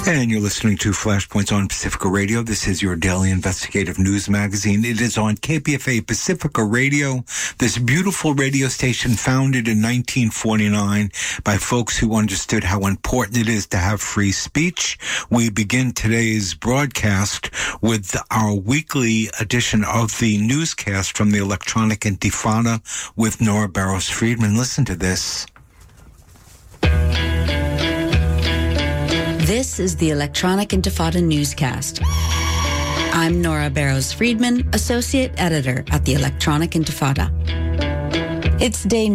And you're listening to Flashpoints on Pacifica Radio. This is your daily investigative news magazine. It is on KPFA Pacifica Radio, this beautiful radio station founded in 1949 by folks who understood how important it is to have free speech. We begin today's broadcast with our weekly edition of the newscast from the Electronic Intifada with Nora Barrows-Friedman. Listen to this. This is the Electronic Intifada newscast. I'm Nora Barrows-Friedman, Associate Editor at the Electronic Intifada. It's day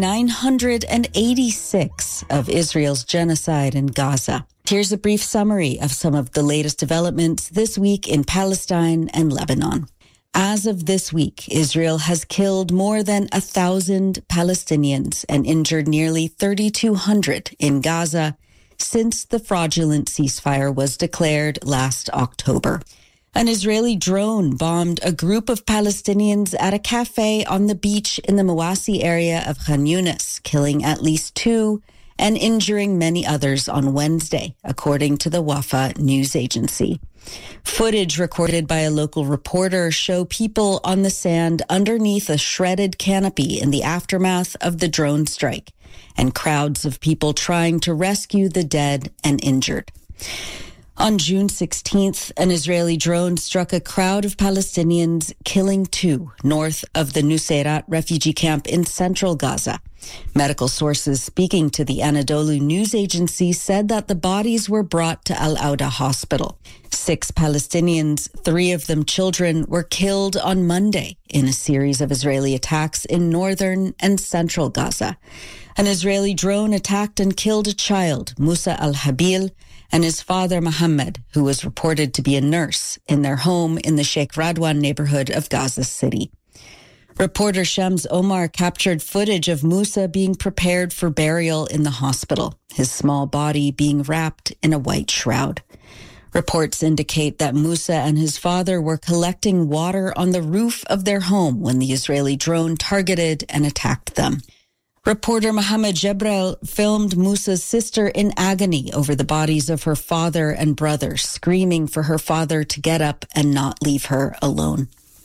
986 of Israel's genocide in Gaza. Here's a brief summary of some of the latest developments this week in Palestine and Lebanon. As of this week, Israel has killed more than 1,000 Palestinians and injured nearly 3,200 in Gaza since the fraudulent ceasefire was declared last October. An Israeli drone bombed a group of Palestinians at a cafe on the beach in the Mawasi area of Khan Yunis, killing at least 2 and injuring many others on Wednesday, according to the Wafa news agency. Footage recorded by a local reporter show people on the sand underneath a shredded canopy in the aftermath of the drone strike, and crowds of people trying to rescue the dead and injured. On June 16th, an Israeli drone struck a crowd of Palestinians, killing 2 north of the Nuseirat refugee camp in central Gaza. Medical sources speaking to the Anadolu news agency said that the bodies were brought to Al-Auda Hospital. 6 Palestinians, 3 of them children, were killed on Monday in a series of Israeli attacks in northern and central Gaza. An Israeli drone attacked and killed a child, Musa al-Habil, and his father, Mohammed, who was reported to be a nurse, in their home in the Sheikh Radwan neighborhood of Gaza City. Reporter Shams Omar captured footage of Musa being prepared for burial in the hospital, his small body being wrapped in a white shroud. Reports indicate that Musa and his father were collecting water on the roof of their home when the Israeli drone targeted and attacked them. Reporter Mohammed Jebrel filmed Musa's sister in agony over the bodies of her father and brother, screaming for her father to get up and not leave her alone.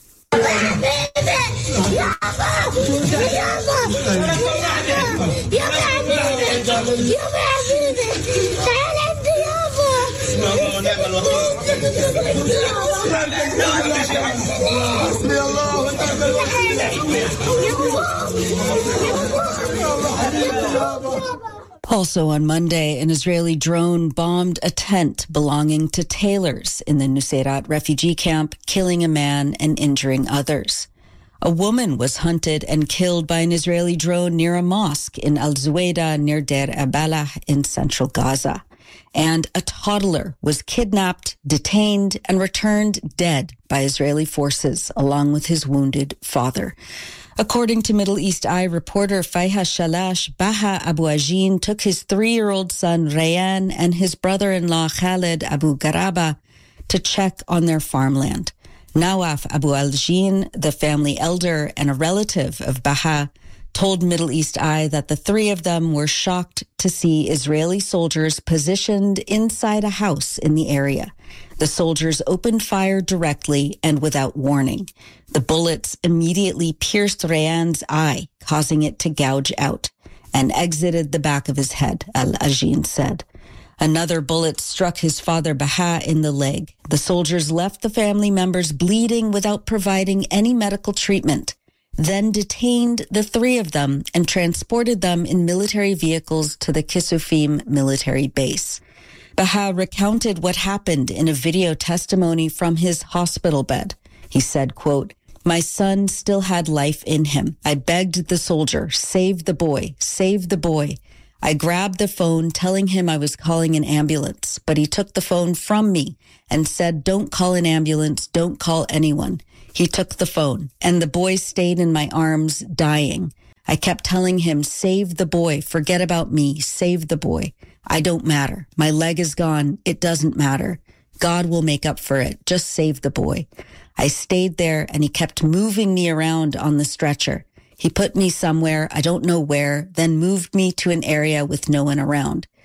Also on Monday, an Israeli drone bombed a tent belonging to tailors in the Nuseirat refugee camp, killing a man and injuring others. A woman was hunted and killed by an Israeli drone near a mosque in Al-Zuwayda near Deir Abalah in central Gaza. And a toddler was kidnapped, detained, and returned dead by Israeli forces, along with his wounded father. According to Middle East Eye reporter Faiha Shalash, Baha Abu Ajin took his 3-year-old son Rayan and his brother-in-law Khalid Abu Garaba to check on their farmland. Nawaf Abu Al-Jin, the family elder and a relative of Baha, told Middle East Eye that the 3 of them were shocked to see Israeli soldiers positioned inside a house in the area. The soldiers opened fire directly and without warning. The bullets immediately pierced Rayan's eye, causing it to gouge out, and exited the back of his head, Al-Ajin said. Another bullet struck his father Baha in the leg. The soldiers left the family members bleeding without providing any medical treatment, then detained the 3 of them and transported them in military vehicles to the Kisufim military base. Baha recounted what happened in a video testimony from his hospital bed. He said, quote, "My son still had life in him. I begged the soldier, save the boy, save the boy. I grabbed the phone telling him I was calling an ambulance, but he took the phone from me and said, don't call an ambulance, don't call anyone. He took the phone, and the boy stayed in my arms, dying. I kept telling him, save the boy, forget about me, save the boy. I don't matter. My leg is gone. It doesn't matter. God will make up for it. Just save the boy. I stayed there, and he kept moving me around on the stretcher. He put me somewhere, I don't know where, then moved me to an area with no one around.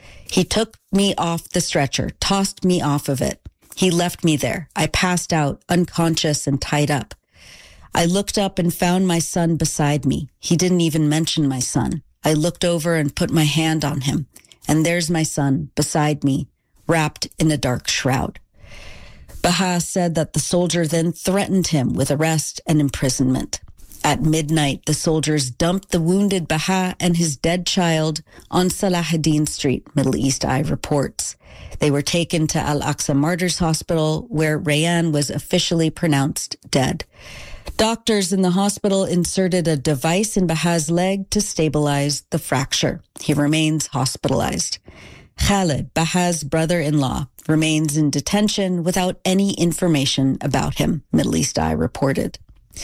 He took me off the stretcher, tossed me off of it. He left me there. I passed out, unconscious and tied up. I looked up and found my son beside me. He didn't even mention my son. I looked over and put my hand on him. And there's my son beside me, wrapped in a dark shroud. Baha said that the soldier then threatened him with arrest and imprisonment. At midnight, the soldiers dumped the wounded Baha and his dead child on Salahuddin Street, Middle East Eye reports. They were taken to Al-Aqsa Martyrs Hospital, where Rayan was officially pronounced dead. Doctors in the hospital inserted a device in Baha's leg to stabilize the fracture. He remains hospitalized. Khalid, Baha's brother-in-law, remains in detention without any information about him, Middle East Eye reported.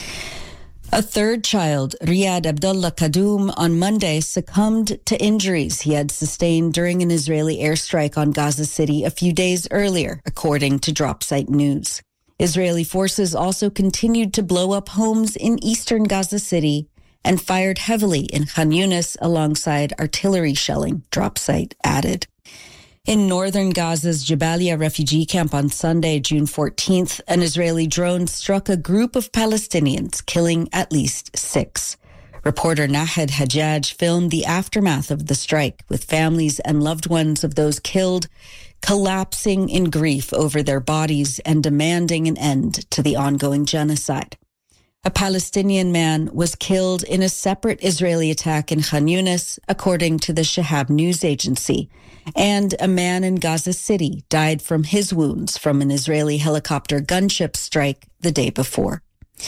A third child, Riyad Abdullah Kaddoum, on Monday succumbed to injuries he had sustained during an Israeli airstrike on Gaza City a few days earlier, according to Dropsite News. Israeli forces also continued to blow up homes in eastern Gaza City and fired heavily in Khan Yunis alongside artillery shelling, Dropsite added. In northern Gaza's Jabalia refugee camp on Sunday, June 14th, an Israeli drone struck a group of Palestinians, killing at least 6. Reporter Nahed Hajjaj filmed the aftermath of the strike, with families and loved ones of those killed collapsing in grief over their bodies and demanding an end to the ongoing genocide. A Palestinian man was killed in a separate Israeli attack in Khan Yunis, according to the Shahab news agency, and a man in Gaza City died from his wounds from an Israeli helicopter gunship strike the day before.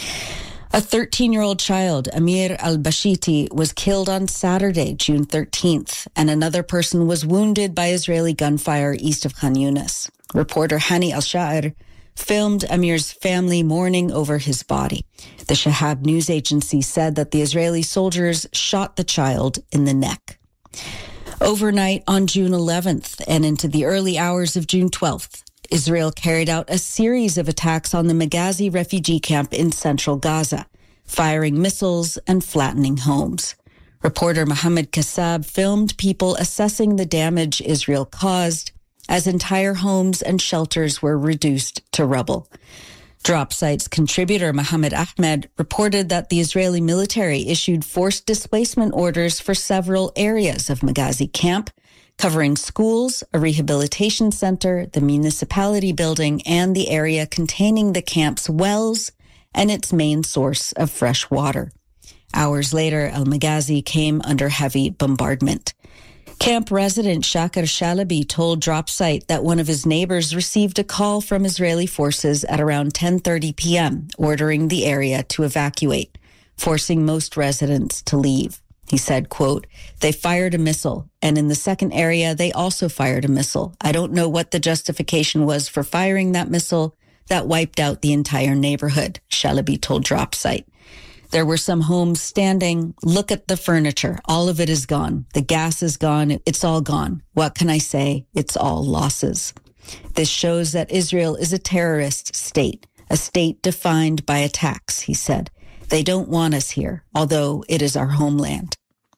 A 13-year-old child, Amir al-Bashiti, was killed on Saturday, June 13th, and another person was wounded by Israeli gunfire east of Khan Yunis. Reporter Hani al-Sha'ir filmed Amir's family mourning over his body. The Shahab news agency said that the Israeli soldiers shot the child in the neck. Overnight on June 11th and into the early hours of June 12th, Israel carried out a series of attacks on the Maghazi refugee camp in central Gaza, firing missiles and flattening homes. Reporter Mohammed Kassab filmed people assessing the damage Israel caused as entire homes and shelters were reduced to rubble. Dropsite's contributor Mohammed Ahmed reported that the Israeli military issued forced displacement orders for several areas of Maghazi camp, covering schools, a rehabilitation center, the municipality building, and the area containing the camp's wells and its main source of fresh water. Hours later, Al-Maghazi came under heavy bombardment. Camp resident Shakir Shalabi told Dropsite that one of his neighbors received a call from Israeli forces at around 10:30 p.m., ordering the area to evacuate, forcing most residents to leave. He said, quote, "They fired a missile, and in the second area, they also fired a missile. I don't know what the justification was for firing that missile that wiped out the entire neighborhood," Shalabi told Dropsite. There were some homes standing. Look at the furniture. All of it is gone. The gas is gone. It's all gone. What can I say? It's all losses. This shows that Israel is a terrorist state, a state defined by attacks, he said. They don't want us here, although it is our homeland.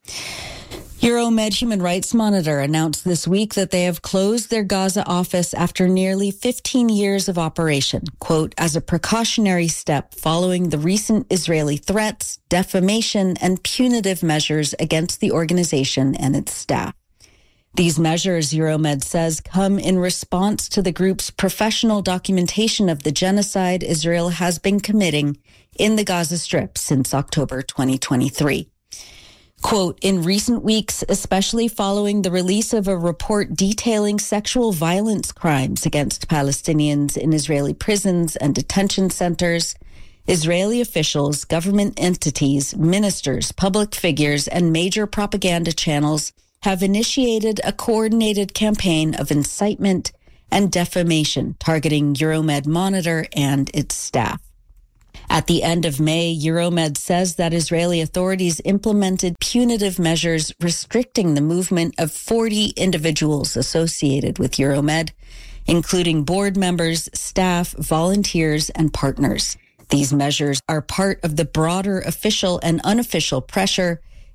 Euromed Human Rights Monitor announced this week that they have closed their Gaza office after nearly 15 years of operation, quote, as a precautionary step following the recent Israeli threats, defamation, and punitive measures against the organization and its staff. These measures, Euromed says, come in response to the group's professional documentation of the genocide Israel has been committing in the Gaza Strip since October 2023. Quote, in recent weeks, especially following the release of a report detailing sexual violence crimes against Palestinians in Israeli prisons and detention centers, Israeli officials, government entities, ministers, public figures, and major propaganda channels have initiated a coordinated campaign of incitement and defamation targeting Euromed Monitor and its staff. At the end of May, Euromed says that Israeli authorities implemented punitive measures restricting the movement of 40 individuals associated with Euromed, including board members, staff, volunteers, and partners. These measures are part of the broader official and unofficial pressure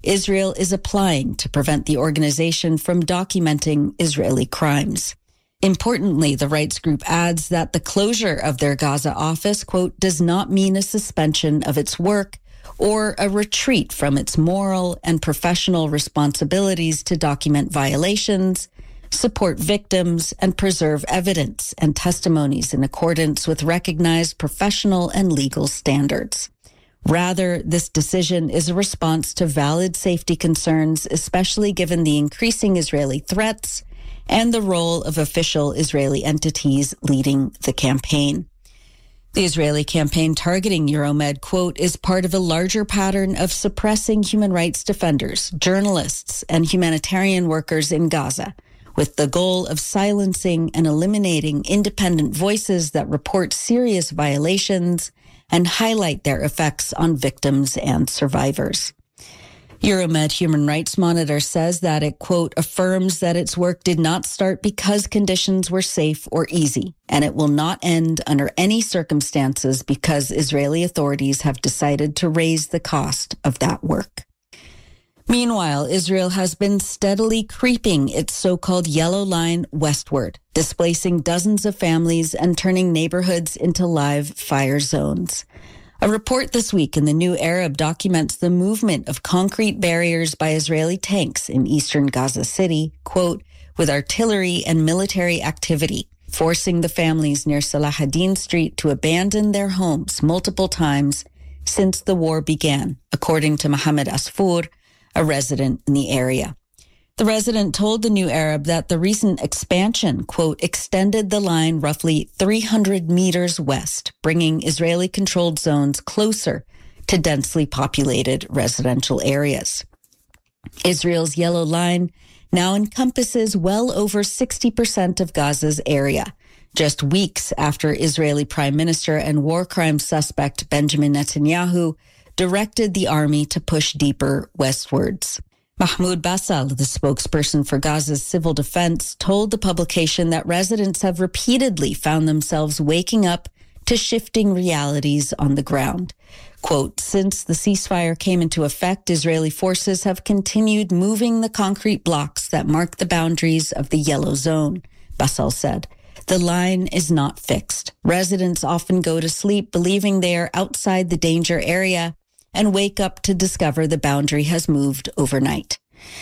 Israel is applying to prevent the organization from documenting Israeli crimes. Importantly, the rights group adds that the closure of their Gaza office, quote, does not mean a suspension of its work or a retreat from its moral and professional responsibilities to document violations, support victims, and preserve evidence and testimonies in accordance with recognized professional and legal standards. Rather, this decision is a response to valid safety concerns, especially given the increasing Israeli threats and the role of official Israeli entities leading the campaign. The Israeli campaign targeting Euromed, quote, is part of a larger pattern of suppressing human rights defenders, journalists, and humanitarian workers in Gaza, with the goal of silencing and eliminating independent voices that report serious violations and highlight their effects on victims and survivors. Euromed Human Rights Monitor says that it, quote, affirms that its work did not start because conditions were safe or easy, and it will not end under any circumstances because Israeli authorities have decided to raise the cost of that work. Meanwhile, Israel has been steadily creeping its so-called yellow line westward, displacing dozens of families and turning neighborhoods into live fire zones. A report this week in the New Arab documents the movement of concrete barriers by Israeli tanks in eastern Gaza City, quote, with artillery and military activity, forcing the families near Salah ad-Din Street to abandon their homes multiple times since the war began, according to Mohammed Asfour, a resident in the area. The resident told the New Arab that the recent expansion, quote, extended the line roughly 300 meters west, bringing Israeli-controlled zones closer to densely populated residential areas. Israel's yellow line now encompasses well over 60% of Gaza's area, just weeks after Israeli Prime Minister and war crime suspect Benjamin Netanyahu directed the army to push deeper westwards. Mahmoud Basal, the spokesperson for Gaza's civil defense, told the publication that residents have repeatedly found themselves waking up to shifting realities on the ground. Quote, since the ceasefire came into effect, Israeli forces have continued moving the concrete blocks that mark the boundaries of the yellow zone, Basal said. The line is not fixed. Residents often go to sleep believing they are outside the danger area and wake up to discover the boundary has moved overnight.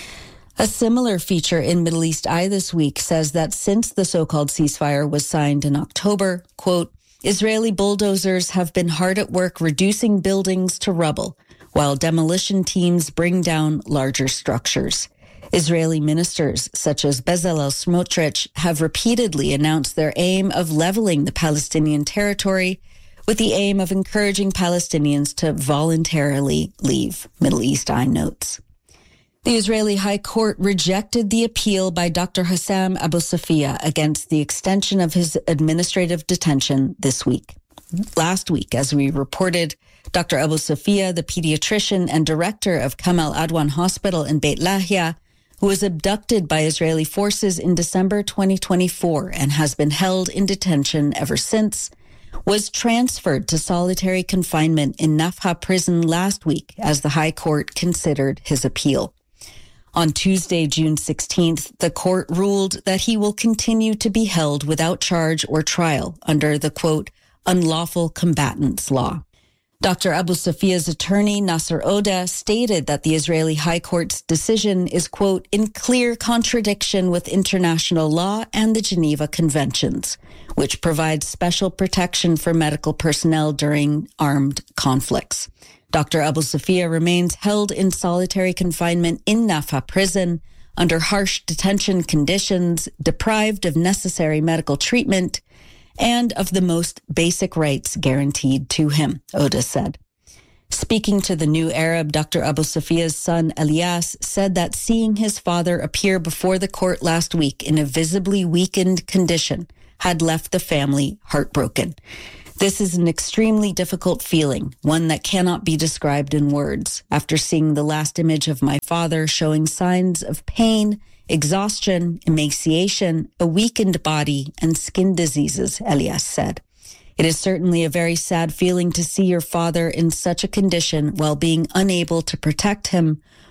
A similar feature in Middle East Eye this week says that since the so-called ceasefire was signed in October, quote, Israeli bulldozers have been hard at work reducing buildings to rubble, while demolition teams bring down larger structures. Israeli ministers such as Bezalel Smotrich have repeatedly announced their aim of leveling the Palestinian territory with the aim of encouraging Palestinians to voluntarily leave, Middle East Eye notes. The Israeli High Court rejected the appeal by Dr. Hussam Abu Safia against the extension of his administrative detention this week. Last week, as we reported, Dr. Abu Safia, the pediatrician and director of Kamal Adwan Hospital in Beit Lahia, who was abducted by Israeli forces in December 2024 and has been held in detention ever since, was transferred to solitary confinement in Nafha prison last week as the High Court considered his appeal. On Tuesday, June 16th, the court ruled that he will continue to be held without charge or trial under the, quote, unlawful combatants law. Dr. Abu Safia's attorney, Nasser Oda, stated that the Israeli High Court's decision is, quote, in clear contradiction with international law and the Geneva Conventions, which provide special protection for medical personnel during armed conflicts. Dr. Abu Safia remains held in solitary confinement in Nafha prison under harsh detention conditions, deprived of necessary medical treatment, and of the most basic rights guaranteed to him, Oda said. Speaking to the New Arab, Dr. Abu Safia's son, Elias, said that seeing his father appear before the court last week in a visibly weakened condition had left the family heartbroken. This is an extremely difficult feeling, one that cannot be described in words. After seeing the last image of my father showing signs of pain, exhaustion, emaciation, a weakened body, and skin diseases, Elias said. It is certainly a very sad feeling to see your father in such a condition while being unable to protect him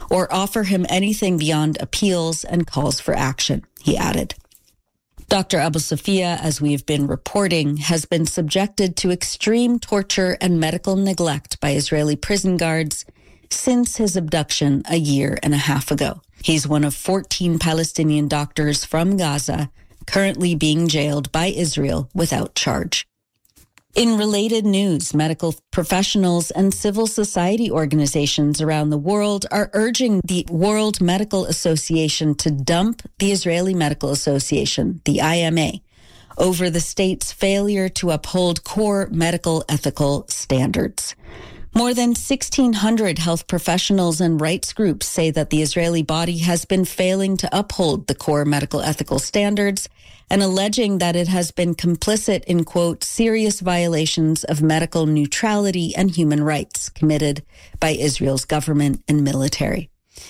or offer him anything beyond appeals and calls for action, he added. Dr. Abu Sofia, as we have been reporting, has been subjected to extreme torture and medical neglect by Israeli prison guards since his abduction a year and a half ago. He's one of 14 Palestinian doctors from Gaza currently being jailed by Israel without charge. In related news, medical professionals and civil society organizations around the world are urging the World Medical Association to dump the Israeli Medical Association, the IMA, over the state's failure to uphold core medical ethical standards. More than 1,600 health professionals and rights groups say that the Israeli body has been failing to uphold the core medical ethical standards and alleging that it has been complicit in, quote, serious violations of medical neutrality and human rights committed by Israel's government and military.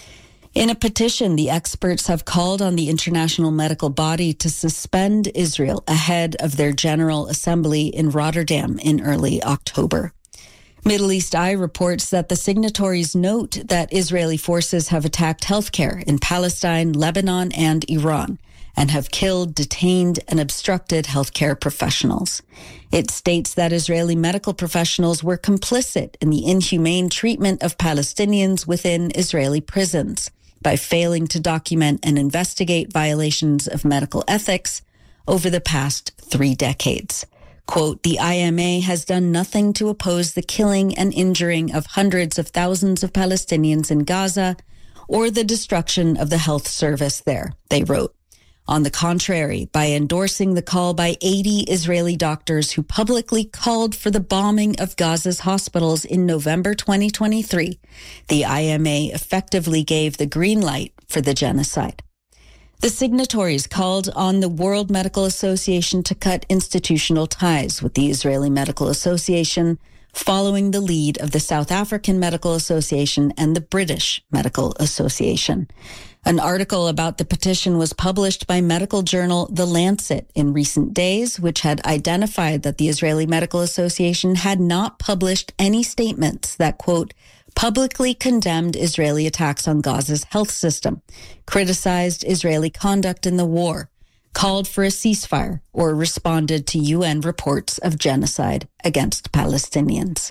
In a petition, the experts have called on the international medical body to suspend Israel ahead of their General Assembly in Rotterdam in early October. Middle East Eye reports that the signatories note that Israeli forces have attacked healthcare in Palestine, Lebanon, and Iran, and have killed, detained, and obstructed healthcare professionals. It states that Israeli medical professionals were complicit in the inhumane treatment of Palestinians within Israeli prisons by failing to document and investigate violations of medical ethics over the past 3 decades. Quote, the IMA has done nothing to oppose the killing and injuring of hundreds of thousands of Palestinians in Gaza or the destruction of the health service there, they wrote. On the contrary, by endorsing the call by 80 Israeli doctors who publicly called for the bombing of Gaza's hospitals in November 2023, the IMA effectively gave the green light for the genocide. The signatories called on the World Medical Association to cut institutional ties with the Israeli Medical Association, following the lead of the South African Medical Association and the British Medical Association. An article about the petition was published by medical journal The Lancet in recent days, which had identified that the Israeli Medical Association had not published any statements that, quote, publicly condemned Israeli attacks on Gaza's health system, criticized Israeli conduct in the war, called for a ceasefire, or responded to UN reports of genocide against Palestinians.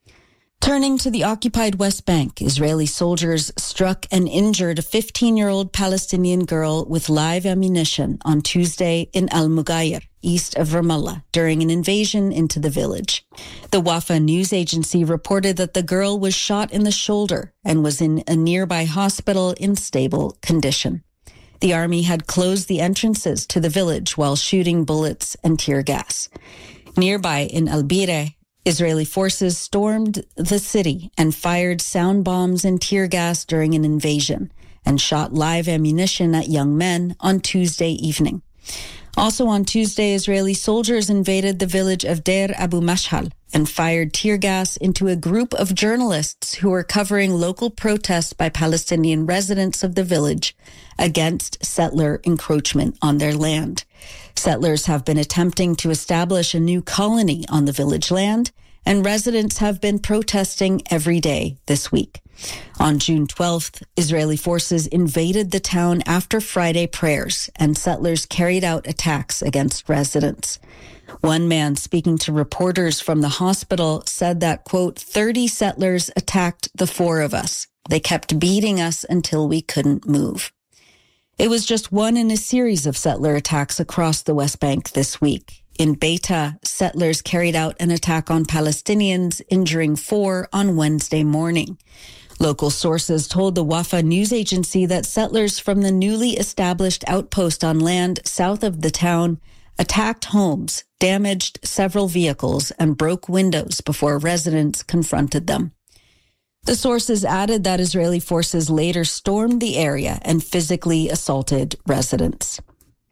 Turning to the occupied West Bank, Israeli soldiers struck and injured a 15-year-old Palestinian girl with live ammunition on Tuesday in Al-Mughayr, east of Ramallah, during an invasion into the village. The Wafa news agency reported that the girl was shot in the shoulder and was in a nearby hospital in stable condition. The army had closed the entrances to the village while shooting bullets and tear gas. Nearby in Al-Bireh, Israeli forces stormed the city and fired sound bombs and tear gas during an invasion and shot live ammunition at young men on Tuesday evening. Also on Tuesday, Israeli soldiers invaded the village of Deir Abu Mashhal and fired tear gas into a group of journalists who were covering local protests by Palestinian residents of the village against settler encroachment on their land. Settlers have been attempting to establish a new colony on the village land, and residents have been protesting every day this week. On June 12th, Israeli forces invaded the town after Friday prayers, and settlers carried out attacks against residents. One man speaking to reporters from the hospital said that, quote, 30 settlers attacked the 4 of us. They kept beating us until we couldn't move. It was just one in a series of settler attacks across the West Bank this week. In Beita, settlers carried out an attack on Palestinians, injuring 4 on Wednesday morning. Local sources told the Wafa news agency that settlers from the newly established outpost on land south of the town attacked homes, damaged several vehicles, and broke windows before residents confronted them. The sources added that Israeli forces later stormed the area and physically assaulted residents.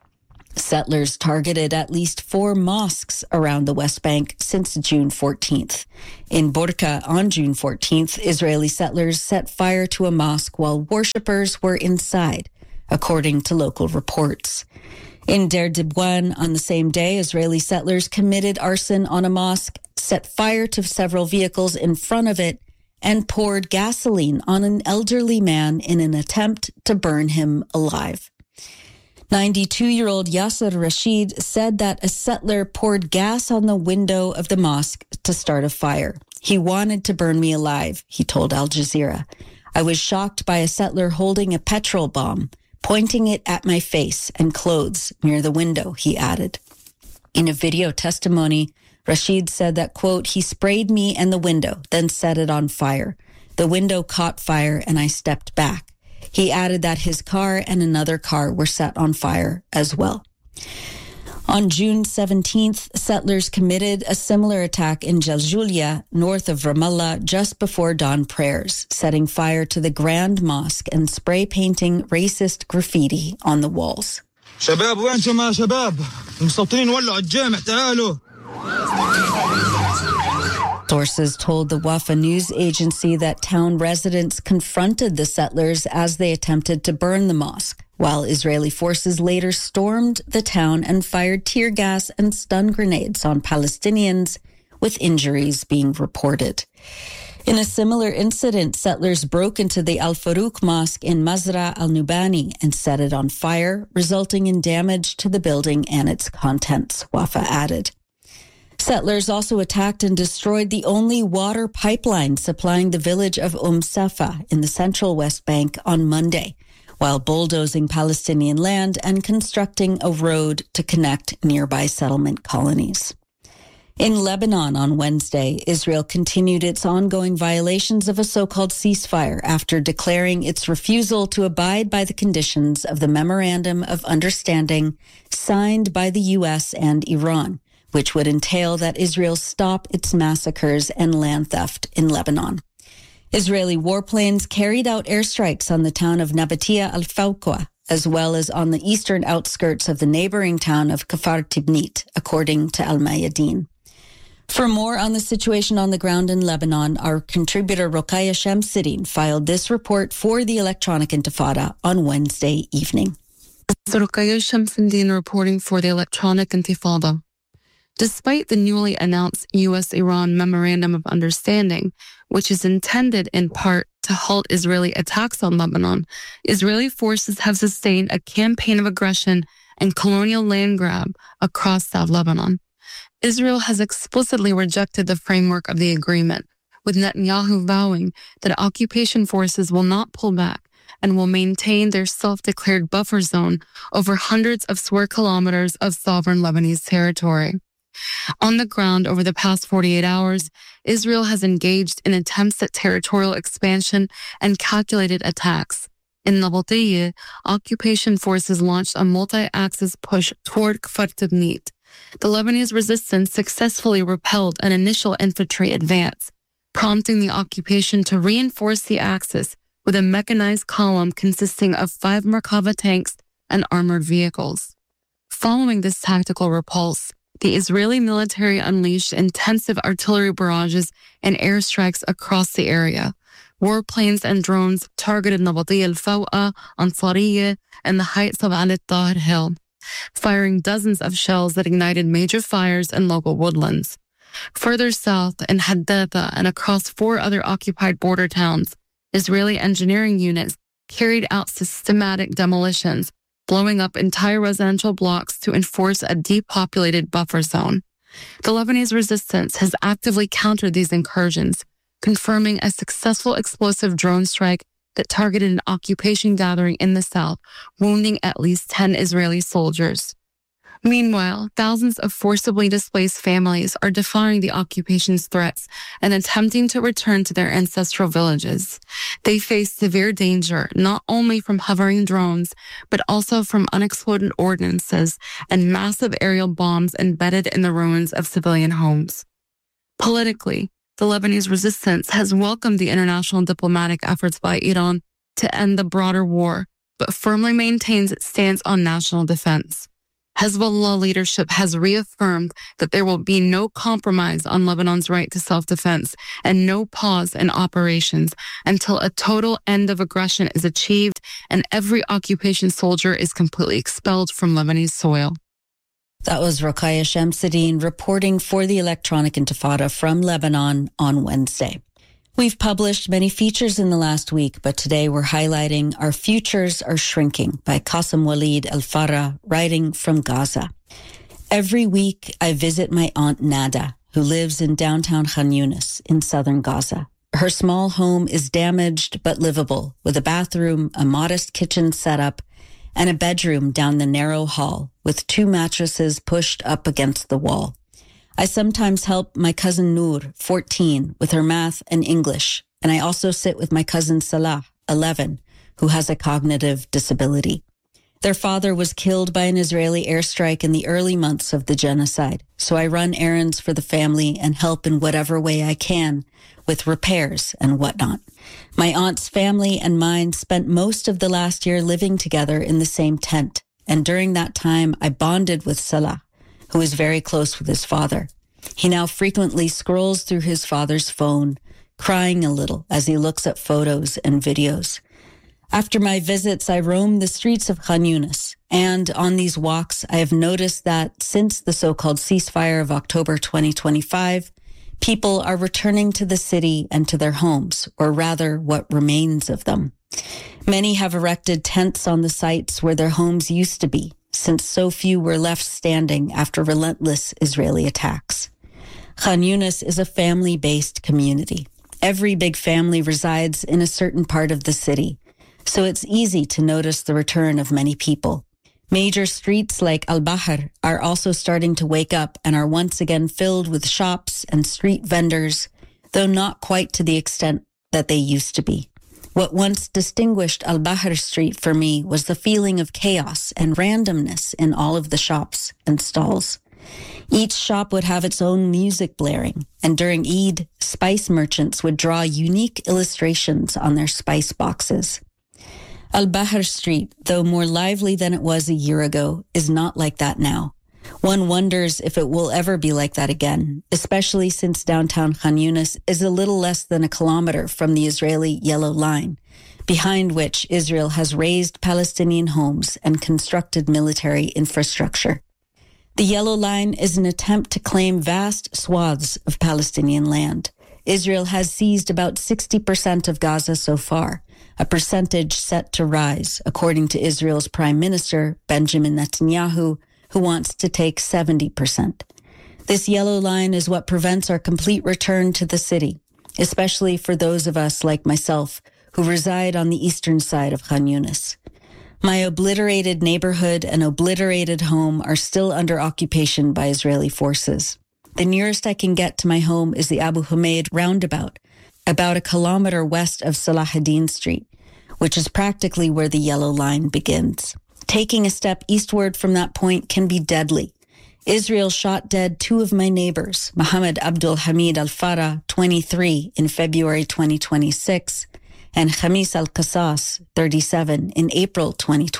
Settlers targeted at least 4 mosques around the West Bank since June 14th. In Borka on June 14th, Israeli settlers set fire to a mosque while worshippers were inside, according to local reports. In Deir Dibwan on the same day, Israeli settlers committed arson on a mosque, set fire to several vehicles in front of it, and poured gasoline on an elderly man in an attempt to burn him alive. 92-year-old Yasser Rashid said that a settler poured gas on the window of the mosque to start a fire. He wanted to burn me alive, he told Al Jazeera. I was shocked by a settler holding a petrol bomb, pointing it at my face and clothes near the window, he added. In a video testimony, Rashid said that, quote, he sprayed me and the window, then set it on fire. The window caught fire and I stepped back. He added that his car and another car were set on fire as well. On June 17th, settlers committed a similar attack in Jaljulia, north of Ramallah, just before dawn prayers, setting fire to the Grand Mosque and spray painting racist graffiti on the walls. شباب وينكم يا شباب؟ مستوطنين ولعوا الجامع تعالوا. Sources told the Wafa news agency that town residents confronted the settlers as they attempted to burn the mosque, while Israeli forces later stormed the town and fired tear gas and stun grenades on Palestinians, with injuries being reported. In a similar incident, settlers broke into the Al Farouk Mosque in Mazra al-Nubani and set it on fire, resulting in damage to the building and its contents, Wafa added. Settlers also attacked and destroyed the only water pipeline supplying the village of Safa in the central West Bank on Monday, while bulldozing Palestinian land and constructing a road to connect nearby settlement colonies. In Lebanon on Wednesday, Israel continued its ongoing violations of a so-called ceasefire after declaring its refusal to abide by the conditions of the Memorandum of Understanding signed by the U.S. and Iran, which would entail that Israel stop its massacres and land theft in Lebanon. Israeli warplanes carried out airstrikes on the town of Nabatia al-Fawqa, as well as on the eastern outskirts of the neighboring town of Kfar Tibnit, according to Al-Mayadeen. For more on the situation on the ground in Lebanon, our contributor Rokhaya Shamsuddin filed this report for the Electronic Intifada on Wednesday evening. Rokhaya Shamsuddin reporting for the Electronic Intifada. Despite the newly announced U.S.-Iran Memorandum of Understanding, which is intended in part to halt Israeli attacks on Lebanon, Israeli forces have sustained a campaign of aggression and colonial land grab across South Lebanon. Israel has explicitly rejected the framework of the agreement, with Netanyahu vowing that occupation forces will not pull back and will maintain their self-declared buffer zone over hundreds of square kilometers of sovereign Lebanese territory. On the ground over the past 48 hours, Israel has engaged in attempts at territorial expansion and calculated attacks. In Nabatia, occupation forces launched a multi-axis push toward Kfar Tibnit. The Lebanese resistance successfully repelled an initial infantry advance, prompting the occupation to reinforce the axis with a mechanized column consisting of 5 Merkava tanks and armored vehicles. Following this tactical repulse, the Israeli military unleashed intensive artillery barrages and airstrikes across the area. Warplanes and drones targeted Nabatia al-Fawqa, Ansariya, and the heights of Al Tahir Hill, firing dozens of shells that ignited major fires in local woodlands. Further south, in Haddatha and across 4 other occupied border towns, Israeli engineering units carried out systematic demolitions, blowing up entire residential blocks to enforce a depopulated buffer zone. The Lebanese resistance has actively countered these incursions, confirming a successful explosive drone strike that targeted an occupation gathering in the south, wounding at least 10 Israeli soldiers. Meanwhile, thousands of forcibly displaced families are defying the occupation's threats and attempting to return to their ancestral villages. They face severe danger not only from hovering drones, but also from unexploded ordnances and massive aerial bombs embedded in the ruins of civilian homes. Politically, the Lebanese resistance has welcomed the international diplomatic efforts by Iran to end the broader war, but firmly maintains its stance on national defense. Hezbollah leadership has reaffirmed that there will be no compromise on Lebanon's right to self-defense and no pause in operations until a total end of aggression is achieved and every occupation soldier is completely expelled from Lebanese soil. That was Rokhaya Shamsuddin reporting for the Electronic Intifada from Lebanon on Wednesday. We've published many features in the last week, but today we're highlighting Our Futures Are Shrinking by Qasim Walid Al-Farra, writing from Gaza. Every week I visit my aunt Nada, who lives in downtown Khan Yunis in southern Gaza. Her small home is damaged but livable, with a bathroom, a modest kitchen setup, and a bedroom down the narrow hall with 2 mattresses pushed up against the wall. I sometimes help my cousin Noor, 14, with her math and English, and I also sit with my cousin Salah, 11, who has a cognitive disability. Their father was killed by an Israeli airstrike in the early months of the genocide, so I run errands for the family and help in whatever way I can with repairs and whatnot. My aunt's family and mine spent most of the last year living together in the same tent, and during that time I bonded with Salah, who is very close with his father. He now frequently scrolls through his father's phone, crying a little as he looks at photos and videos. After my visits, I roam the streets of Khan Yunis, and on these walks, I have noticed that since the so-called ceasefire of October 2025, people are returning to the city and to their homes, or rather what remains of them. Many have erected tents on the sites where their homes used to be, since so few were left standing after relentless Israeli attacks. Khan Yunis is a family-based community. Every big family resides in a certain part of the city, so it's easy to notice the return of many people. Major streets like Al-Bahr are also starting to wake up and are once again filled with shops and street vendors, though not quite to the extent that they used to be. What once distinguished Al-Bahr Street for me was the feeling of chaos and randomness in all of the shops and stalls. Each shop would have its own music blaring, and during Eid, spice merchants would draw unique illustrations on their spice boxes. Al-Bahr Street, though more lively than it was a year ago, is not like that now. One wonders if it will ever be like that again, especially since downtown Khan Yunis is a little less than a kilometer from the Israeli Yellow Line, behind which Israel has razed Palestinian homes and constructed military infrastructure. The Yellow Line is an attempt to claim vast swaths of Palestinian land. Israel has seized about 60% of Gaza so far, a percentage set to rise, according to Israel's Prime Minister, Benjamin Netanyahu, who wants to take 70%. This yellow line is what prevents our complete return to the city, especially for those of us like myself who reside on the eastern side of Khan Yunis. My obliterated neighborhood and obliterated home are still under occupation by Israeli forces. The nearest I can get to my home is the Abu Humaid roundabout, about a kilometer west of Salahuddin Street, which is practically where the yellow line begins. Taking a step eastward from that point can be deadly. Israel shot dead 2 of my neighbors, Mohammed Abdul Hamid Al-Farra, 23, in February 2026, and Khamis Al-Qasas, 37, in April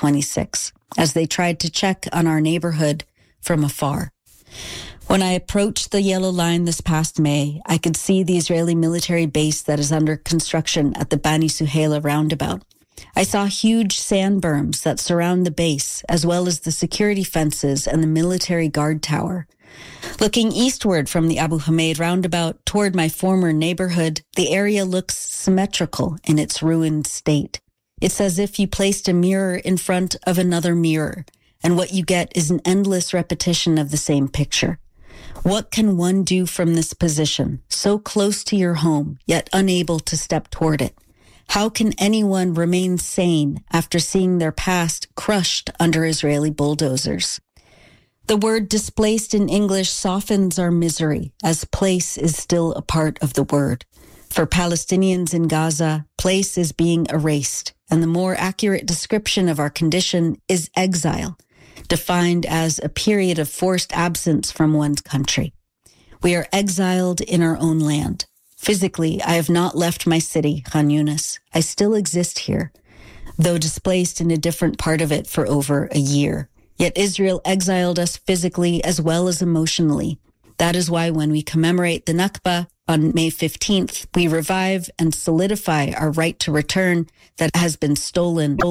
2026, as they tried to check on our neighborhood from afar. When I approached the yellow line this past May, I could see the Israeli military base that is under construction at the Bani Suhaila roundabout. I saw huge sand berms that surround the base, as well as the security fences and the military guard tower. Looking eastward from the Abu Humaid roundabout toward my former neighborhood, the area looks symmetrical in its ruined state. It's as if you placed a mirror in front of another mirror, and what you get is an endless repetition of the same picture. What can one do from this position, so close to your home, yet unable to step toward it? How can anyone remain sane after seeing their past crushed under Israeli bulldozers? The word displaced in English softens our misery, as place is still a part of the word. For Palestinians in Gaza, place is being erased, and the more accurate description of our condition is exile, defined as a period of forced absence from one's country. We are exiled in our own land. Physically, I have not left my city, Khan Yunis. I still exist here, though displaced in a different part of it for over a year. Yet Israel exiled us physically as well as emotionally. That is why when we commemorate the Nakba on May 15th, we revive and solidify our right to return that has been stolen